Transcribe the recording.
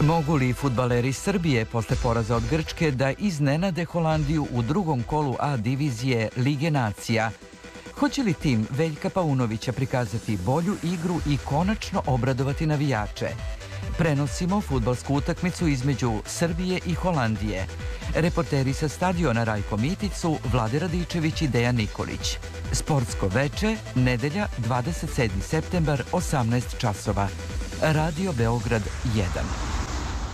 Mogu li fudbaleri Srbije posle poraza od Grčke da iznenade Holandiju u drugom kolu A divizije Lige nacija? Hoće li tim Veljka Paunovića prikazati bolju igru i konačno obradovati navijače? Prenosimo fudbalsku utakmicu između Srbije i Holandije. Reporteri sa stadiona Rajko Mitić su Vlade Radičević i Dejan Nikolić. Sportsko veče, nedelja, 27. septembar, 18 časova. Radio Beograd 1.